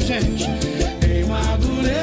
gente em Madureira.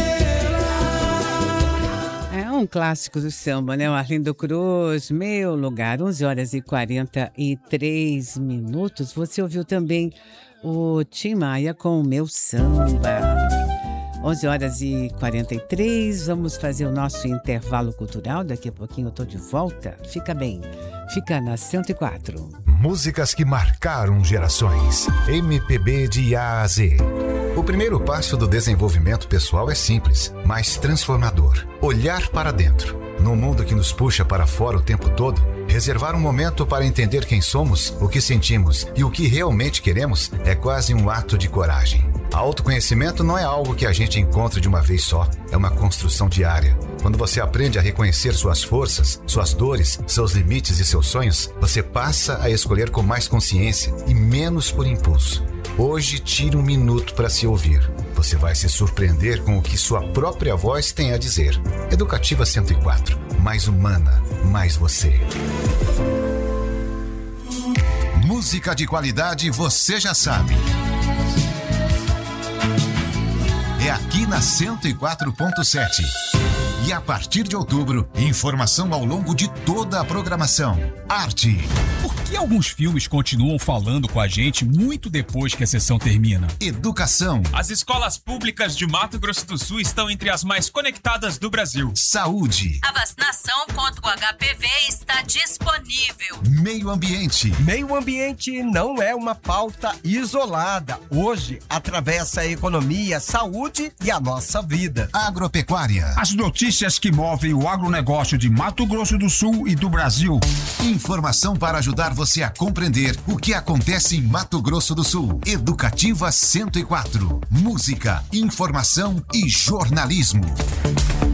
É um clássico do samba, né? O Arlindo Cruz, Meu Lugar, 11 horas e 43 minutos. Você ouviu também o Tim Maia com o Meu Samba. 11 horas e 43, vamos fazer o nosso intervalo cultural. Daqui a pouquinho eu tô de volta. Fica bem, fica na 104. Músicas que marcaram gerações. MPB de A a Z. O primeiro passo do desenvolvimento pessoal é simples, mas transformador. Olhar para dentro. Num mundo que nos puxa para fora o tempo todo, reservar um momento para entender quem somos, o que sentimos e o que realmente queremos é quase um ato de coragem. Autoconhecimento não é algo que a gente encontra de uma vez só, é uma construção diária. Quando você aprende a reconhecer suas forças, suas dores, seus limites e seus sonhos, você passa a escolher com mais consciência e menos por impulso. Hoje, tire um minuto para se ouvir. Você vai se surpreender com o que sua própria voz tem a dizer. Educativa 104. Mais humana, mais você. Música de qualidade você já sabe. É aqui na 104.7. E a partir de outubro, informação ao longo de toda a programação. Arte. Por que alguns filmes continuam falando com a gente muito depois que a sessão termina? Educação. As escolas públicas de Mato Grosso do Sul estão entre as mais conectadas do Brasil. Saúde. A vacinação contra o HPV está disponível. Meio ambiente. Meio ambiente não é uma pauta isolada. Hoje, atravessa a economia, a saúde e a nossa vida. Agropecuária. As notícias que movem o agronegócio de Mato Grosso do Sul e do Brasil. Informação para ajudar você a compreender o que acontece em Mato Grosso do Sul. Educativa 104. Música, informação e jornalismo.